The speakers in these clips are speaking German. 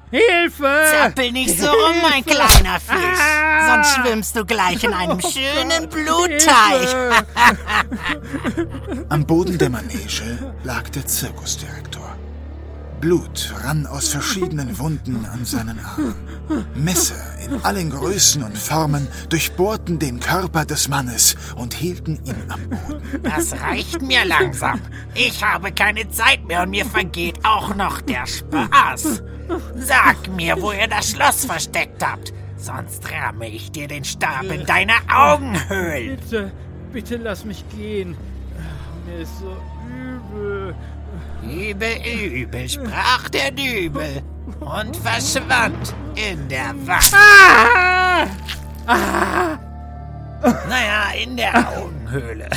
Hilfe! Zappel nicht so rum, mein kleiner Fisch. Sonst schwimmst du gleich in einem schönen Blutteich. Am Boden der Manege lag der Zirkusdirektor. Blut rann aus verschiedenen Wunden an seinen Armen. Messer in allen Größen und Formen durchbohrten den Körper des Mannes und hielten ihn am Boden. Das reicht mir langsam. Ich habe keine Zeit mehr und mir vergeht auch noch der Spaß. Sag mir, wo ihr das Schloss versteckt habt. Sonst ramme ich dir den Stab in deine Augenhöhlen. Bitte lass mich gehen. Mir ist so übel. Übel, sprach der Dübel und verschwand in der Wand. Naja, in der Augenhöhle.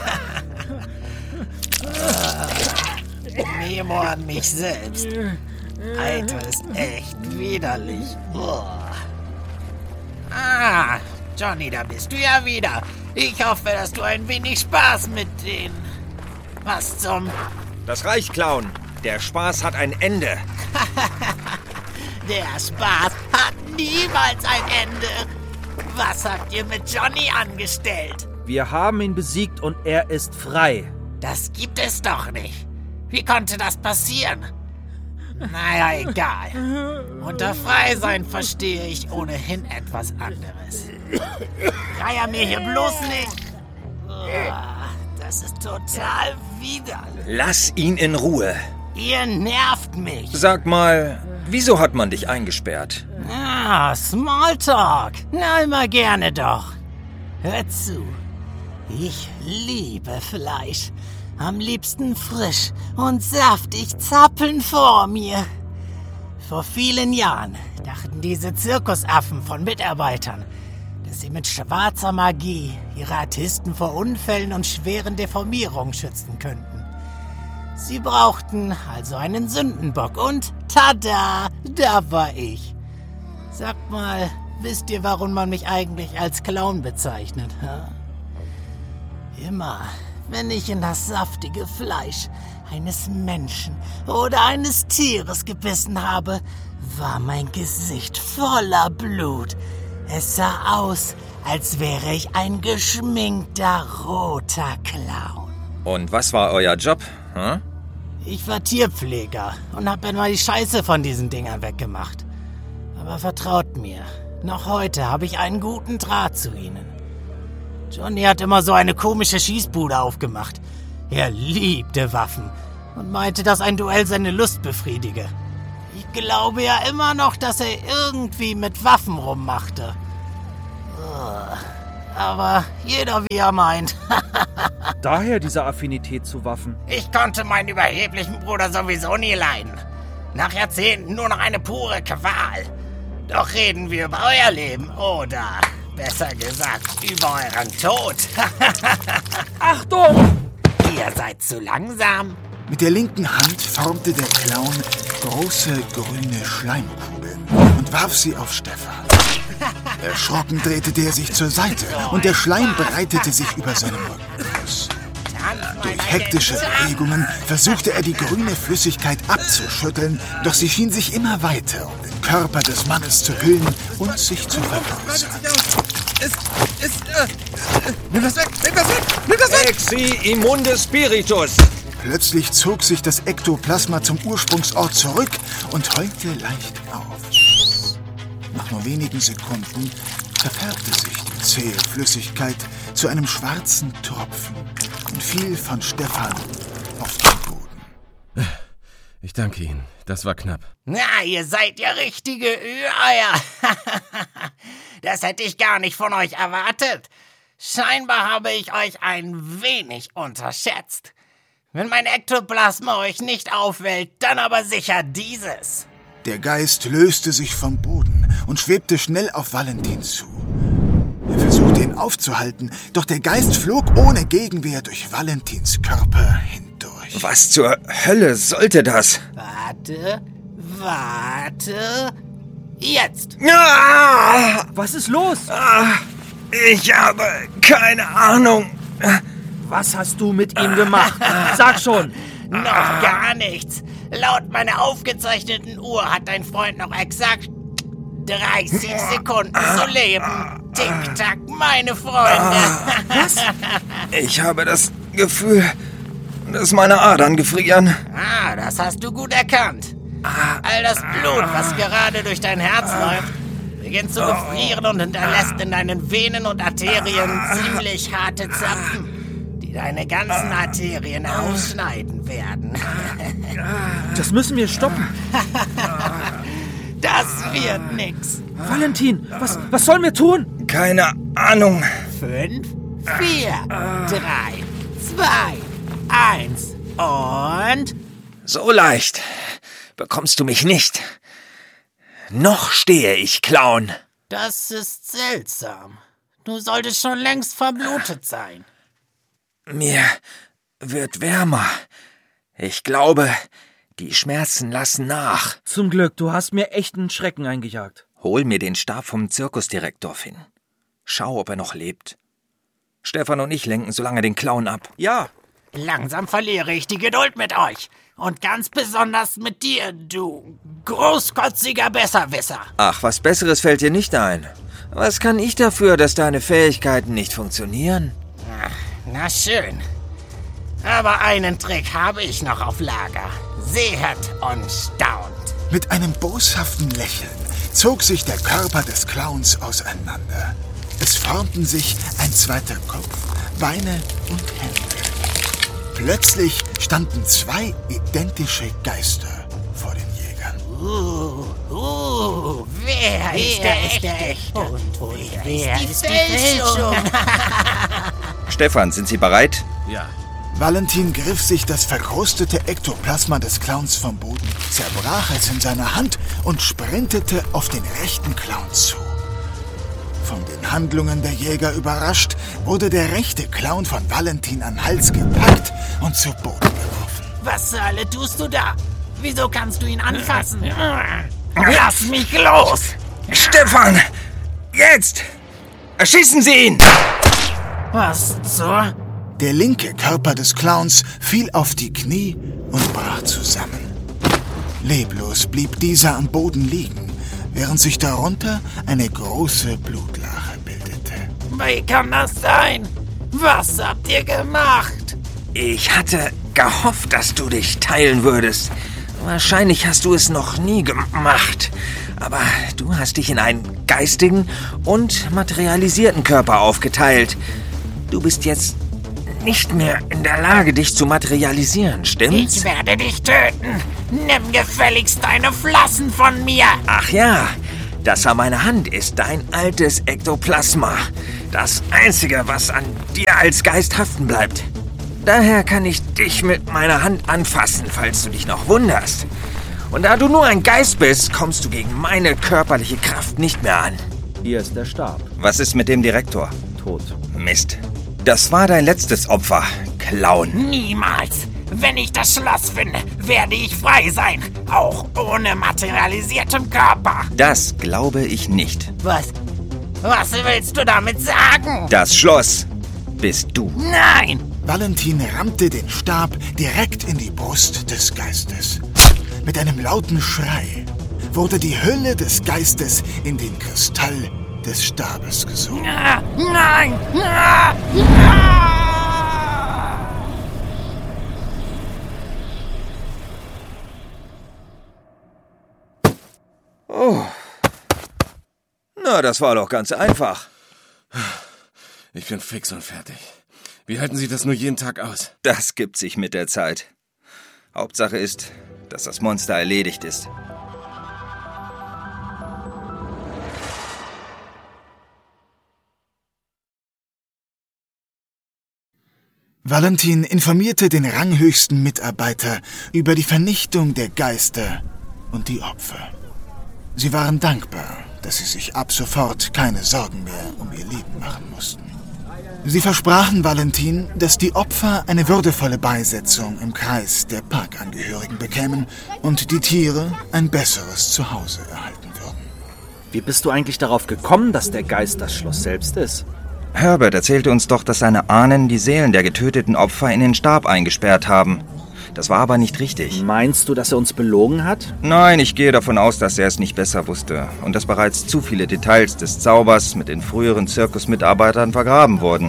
Memo an mich selbst. Alter, ist echt widerlich. Johnny, da bist du ja wieder. Ich hoffe, dass du ein wenig Spaß mit den... Was zum... Das reicht, Clown. Der Spaß hat ein Ende. Der Spaß hat niemals ein Ende. Was habt ihr mit Johnny angestellt? Wir haben ihn besiegt und er ist frei. Das gibt es doch nicht. Wie konnte das passieren? Naja, egal. Unter Freisein verstehe ich ohnehin etwas anderes. Reiher mir hier bloß nicht. Das ist total widerlich. Lass ihn in Ruhe. Ihr nervt mich. Sag mal, wieso hat man dich eingesperrt? Smalltalk. Na, immer gerne doch. Hör zu. Ich liebe Fleisch. Am liebsten frisch und saftig zappeln vor mir. Vor vielen Jahren dachten diese Zirkusaffen von Mitarbeitern, dass sie mit schwarzer Magie ihre Artisten vor Unfällen und schweren Deformierungen schützen könnten. Sie brauchten also einen Sündenbock und tada, da war ich. Sagt mal, wisst ihr, warum man mich eigentlich als Clown bezeichnet? Immer, wenn ich in das saftige Fleisch eines Menschen oder eines Tieres gebissen habe, war mein Gesicht voller Blut. Es sah aus, als wäre ich ein geschminkter roter Clown. Und was war euer Job? Ich war Tierpfleger und hab immer die Scheiße von diesen Dingern weggemacht. Aber vertraut mir, noch heute habe ich einen guten Draht zu ihnen. Johnny hat immer so eine komische Schießbude aufgemacht. Er liebte Waffen und meinte, dass ein Duell seine Lust befriedige. Ich glaube ja immer noch, dass er irgendwie mit Waffen rummachte. Aber jeder wie er meint. Daher diese Affinität zu Waffen. Ich konnte meinen überheblichen Bruder sowieso nie leiden. Nach Jahrzehnten nur noch eine pure Qual. Doch reden wir über euer Leben oder, besser gesagt, über euren Tod. Achtung! Ihr seid zu langsam. Mit der linken Hand formte der Clown große grüne Schleimkugeln und warf sie auf Stefan. Erschrocken drehte der sich zur Seite und der Schleim breitete sich über seinem Rücken aus. Durch hektische Bewegungen versuchte er, die grüne Flüssigkeit abzuschütteln, doch sie schien sich immer weiter um den Körper des Mannes zu hüllen und sich zu vergrößern. Nimm das weg! Nimm das weg! Nimm das weg! Exi immunde spiritus! Plötzlich zog sich das Ektoplasma zum Ursprungsort zurück und heulte leicht auf. Nach nur wenigen Sekunden verfärbte sich die zähe Flüssigkeit zu einem schwarzen Tropfen und fiel von Stefan auf den Boden. Ich danke Ihnen. Das war knapp. Na, ihr seid ja richtige Ü-Eier. Das hätte ich gar nicht von euch erwartet. Scheinbar habe ich euch ein wenig unterschätzt. Wenn mein Ektoplasma euch nicht auffällt, dann aber sicher dieses. Der Geist löste sich vom Boden und schwebte schnell auf Valentin zu. Er versuchte ihn aufzuhalten, doch der Geist flog ohne Gegenwehr durch Valentins Körper hindurch. Was zur Hölle sollte das? Warte. Jetzt. Was ist los? Ich habe keine Ahnung. Was hast du mit ihm gemacht? Sag schon. Noch gar nichts. Laut meiner aufgezeichneten Uhr hat dein Freund noch exakt 30 Sekunden zu leben. Tick-Tack, meine Freunde. Was? Ich habe das Gefühl, dass meine Adern gefrieren. Das hast du gut erkannt. All das Blut, was gerade durch dein Herz läuft, beginnt zu gefrieren und hinterlässt in deinen Venen und Arterien ziemlich harte Zapfen, die deine ganzen Arterien ausschneiden werden. Das müssen wir stoppen. Das wird nix. Valentin, was sollen wir tun? Keine Ahnung. 5, 4, 3, 2, 1 und... So leicht bekommst du mich nicht. Noch stehe ich, Clown. Das ist seltsam. Du solltest schon längst verblutet sein. Mir wird wärmer. Ich glaube, die Schmerzen lassen nach. Zum Glück, du hast mir echt einen Schrecken eingejagt. Hol mir den Stab vom Zirkusdirektor, Finn. Schau, ob er noch lebt. Stefan und ich lenken so lange den Clown ab. Ja. Langsam verliere ich die Geduld mit euch. Und ganz besonders mit dir, du großkotziger Besserwisser. Ach, was Besseres fällt dir nicht ein. Was kann ich dafür, dass deine Fähigkeiten nicht funktionieren? Na schön. Aber einen Trick habe ich noch auf Lager. Seht und staunt. Mit einem boshaften Lächeln zog sich der Körper des Clowns auseinander. Es formten sich ein zweiter Kopf, Beine und Hände. Plötzlich standen 2 identische Geister vor den Jägern. Wer ist der echte? Und wer ist die Fälschung? Stefan, sind Sie bereit? Ja. Valentin griff sich das verkrustete Ektoplasma des Clowns vom Boden, zerbrach es in seiner Hand und sprintete auf den rechten Clown zu. Von den Handlungen der Jäger überrascht, wurde der rechte Clown von Valentin am Hals gepackt und zu Boden geworfen. Was zur Hölle tust du da? Wieso kannst du ihn anfassen? Lass mich los! Stefan! Jetzt! Erschießen Sie ihn! Was zur... Der linke Körper des Clowns fiel auf die Knie und brach zusammen. Leblos blieb dieser am Boden liegen, während sich darunter eine große Blutlache bildete. Wie kann das sein? Was habt ihr gemacht? Ich hatte gehofft, dass du dich teilen würdest. Wahrscheinlich hast du es noch nie gemacht. Aber du hast dich in einen geistigen und materialisierten Körper aufgeteilt. Du bist jetzt nicht mehr in der Lage, dich zu materialisieren, stimmt's? Ich werde dich töten. Nimm gefälligst deine Flossen von mir. Ach ja, das an meiner Hand ist dein altes Ektoplasma. Das Einzige, was an dir als Geist haften bleibt. Daher kann ich dich mit meiner Hand anfassen, falls du dich noch wunderst. Und da du nur ein Geist bist, kommst du gegen meine körperliche Kraft nicht mehr an. Hier ist der Stab. Was ist mit dem Direktor? Tot. Mist. Das war dein letztes Opfer, Clown. Niemals. Wenn ich das Schloss finde, werde ich frei sein. Auch ohne materialisiertem Körper. Das glaube ich nicht. Was willst du damit sagen? Das Schloss bist du. Nein! Valentin rammte den Stab direkt in die Brust des Geistes. Mit einem lauten Schrei wurde die Hülle des Geistes in den Kristall des Stabes gesogen. Nein! Oh. Na, das war doch ganz einfach. Ich bin fix und fertig. Wie halten Sie das nur jeden Tag aus? Das gibt sich mit der Zeit. Hauptsache ist, dass das Monster erledigt ist. Valentin informierte den ranghöchsten Mitarbeiter über die Vernichtung der Geister und die Opfer. Sie waren dankbar, dass sie sich ab sofort keine Sorgen mehr um ihr Leben machen mussten. Sie versprachen Valentin, dass die Opfer eine würdevolle Beisetzung im Kreis der Parkangehörigen bekämen und die Tiere ein besseres Zuhause erhalten würden. Wie bist du eigentlich darauf gekommen, dass der Geist das Schloss selbst ist? Herbert erzählte uns doch, dass seine Ahnen die Seelen der getöteten Opfer in den Stab eingesperrt haben. Das war aber nicht richtig. Meinst du, dass er uns belogen hat? Nein, ich gehe davon aus, dass er es nicht besser wusste und dass bereits zu viele Details des Zaubers mit den früheren Zirkusmitarbeitern vergraben wurden.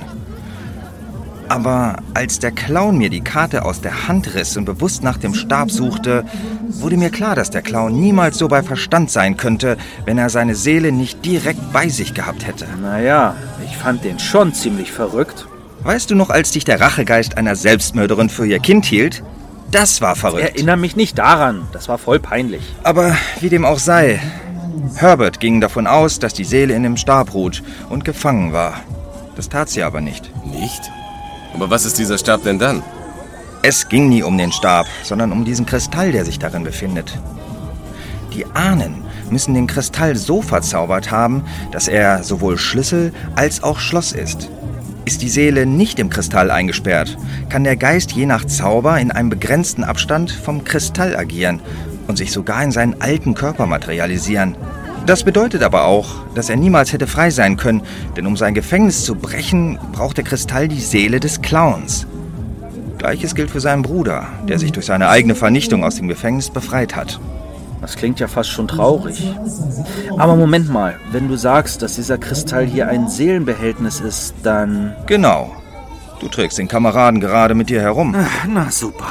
Aber als der Clown mir die Karte aus der Hand riss und bewusst nach dem Stab suchte, wurde mir klar, dass der Clown niemals so bei Verstand sein könnte, wenn er seine Seele nicht direkt bei sich gehabt hätte. Naja, ich fand den schon ziemlich verrückt. Weißt du noch, als dich der Rachegeist einer Selbstmörderin für ihr Kind hielt? Das war verrückt. Ich erinnere mich nicht daran. Das war voll peinlich. Aber wie dem auch sei, Herbert ging davon aus, dass die Seele in dem Stab ruht und gefangen war. Das tat sie aber nicht. Nicht? Aber was ist dieser Stab denn dann? Es ging nie um den Stab, sondern um diesen Kristall, der sich darin befindet. Die Ahnen müssen den Kristall so verzaubert haben, dass er sowohl Schlüssel als auch Schloss ist. Ist die Seele nicht im Kristall eingesperrt, kann der Geist je nach Zauber in einem begrenzten Abstand vom Kristall agieren und sich sogar in seinen alten Körper materialisieren. Das bedeutet aber auch, dass er niemals hätte frei sein können, denn um sein Gefängnis zu brechen, braucht der Kristall die Seele des Clowns. Gleiches gilt für seinen Bruder, der sich durch seine eigene Vernichtung aus dem Gefängnis befreit hat. Das klingt ja fast schon traurig. Aber Moment mal, wenn du sagst, dass dieser Kristall hier ein Seelenbehältnis ist, dann... Genau. Du trägst den Kameraden gerade mit dir herum. Na super.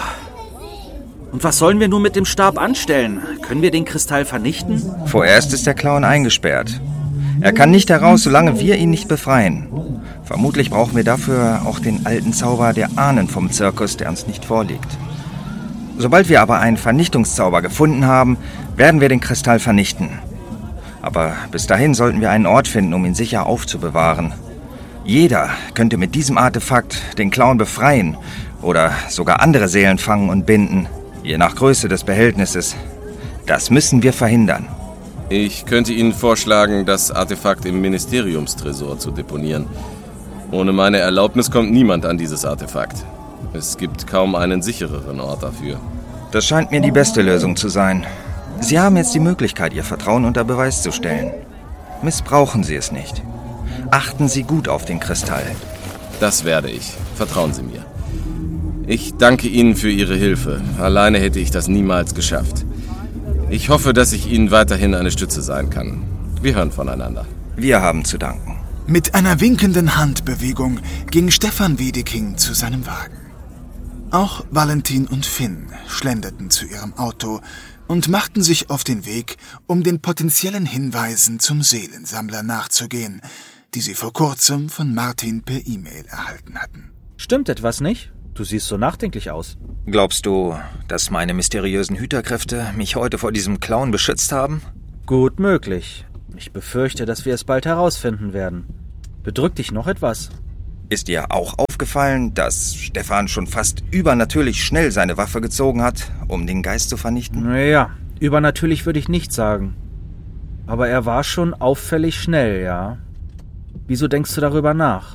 Und was sollen wir nun mit dem Stab anstellen? Können wir den Kristall vernichten? Vorerst ist der Clown eingesperrt. Er kann nicht heraus, solange wir ihn nicht befreien. Vermutlich brauchen wir dafür auch den alten Zauber der Ahnen vom Zirkus, der uns nicht vorliegt. Sobald wir aber einen Vernichtungszauber gefunden haben, werden wir den Kristall vernichten. Aber bis dahin sollten wir einen Ort finden, um ihn sicher aufzubewahren. Jeder könnte mit diesem Artefakt den Clown befreien oder sogar andere Seelen fangen und binden, je nach Größe des Behältnisses. Das müssen wir verhindern. Ich könnte Ihnen vorschlagen, das Artefakt im Ministeriumstresor zu deponieren. Ohne meine Erlaubnis kommt niemand an dieses Artefakt. Es gibt kaum einen sichereren Ort dafür. Das scheint mir die beste Lösung zu sein. Sie haben jetzt die Möglichkeit, Ihr Vertrauen unter Beweis zu stellen. Missbrauchen Sie es nicht. Achten Sie gut auf den Kristall. Das werde ich. Vertrauen Sie mir. Ich danke Ihnen für Ihre Hilfe. Alleine hätte ich das niemals geschafft. Ich hoffe, dass ich Ihnen weiterhin eine Stütze sein kann. Wir hören voneinander. Wir haben zu danken. Mit einer winkenden Handbewegung ging Stefan Wedeking zu seinem Wagen. Auch Valentin und Finn schlenderten zu ihrem Auto und machten sich auf den Weg, um den potenziellen Hinweisen zum Seelensammler nachzugehen, die sie vor kurzem von Martin per E-Mail erhalten hatten. Stimmt etwas nicht? Du siehst so nachdenklich aus. Glaubst du, dass meine mysteriösen Hüterkräfte mich heute vor diesem Clown beschützt haben? Gut möglich. Ich befürchte, dass wir es bald herausfinden werden. Bedrückt dich noch etwas? Ist dir auch aufgefallen, dass Stefan schon fast übernatürlich schnell seine Waffe gezogen hat, um den Geist zu vernichten? Naja, übernatürlich würde ich nicht sagen. Aber er war schon auffällig schnell, ja. Wieso denkst du darüber nach?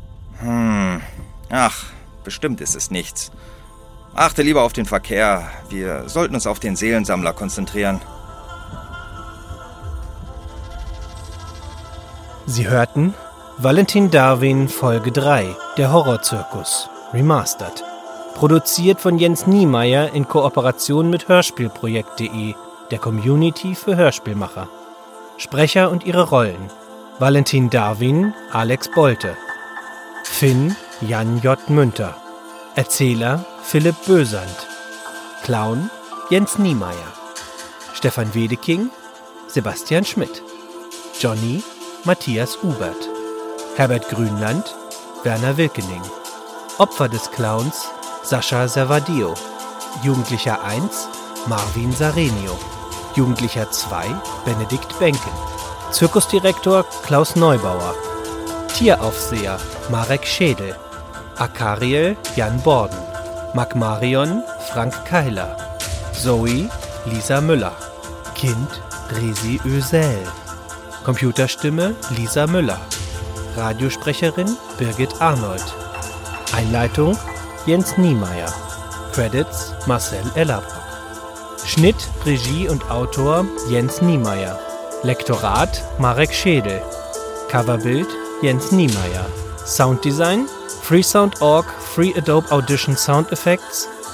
Ach, bestimmt ist es nichts. Achte lieber auf den Verkehr. Wir sollten uns auf den Seelensammler konzentrieren. Sie hörten Valentin Darwin Folge 3, der Horrorzirkus, Remastered. Produziert von Jens Niemeyer in Kooperation mit Hörspielprojekt.de, der Community für Hörspielmacher. Sprecher und ihre Rollen: Valentin Darwin, Alex Bolte. Finn, Jan J. Münter. Erzähler, Philipp Bösand. Clown, Jens Niemeyer. Stefan Wedeking, Sebastian Schmidt. Johnny, Matthias Ubert. Herbert Grünland, Werner Wilkening. Opfer des Clowns, Sascha Servadio. Jugendlicher 1, Marvin Sarenio. Jugendlicher 2, Benedikt Benken. Zirkusdirektor Klaus Neubauer. Tieraufseher, Marek Schädel. Akariel, Jan Borden. Magmarion, Frank Keiler. Zoe, Lisa Müller. Kind, Resi Ösel. Computerstimme, Lisa Müller. Radiosprecherin, Birgit Arnold. Einleitung, Jens Niemeyer. Credits, Marcel Ellerbrock. Schnitt, Regie und Autor, Jens Niemeyer. Lektorat, Marek Schädel. Coverbild, Jens Niemeyer. Sounddesign, Freesound.org, Free Adobe Audition Sound Effects,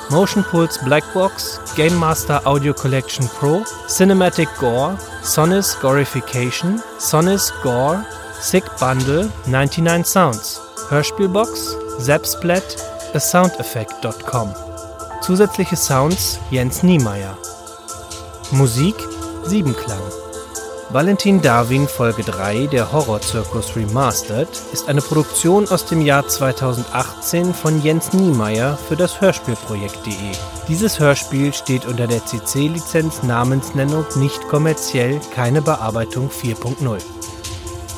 Motion Pulse Blackbox, Game Master Audio Collection Pro, Cinematic Gore, Sonis Gorification, Sonis Gore, SIG Bundle, 99 Sounds, Hörspielbox, Zapsplat, asoundeffect.com. Zusätzliche Sounds Jens Niemeyer. Musik Siebenklang. Valentin Darwin Folge 3, der Horrorzirkus Remastered, ist eine Produktion aus dem Jahr 2018 von Jens Niemeyer für das Hörspielprojekt.de. Dieses Hörspiel steht unter der CC-Lizenz Namensnennung nicht kommerziell, keine Bearbeitung 4.0.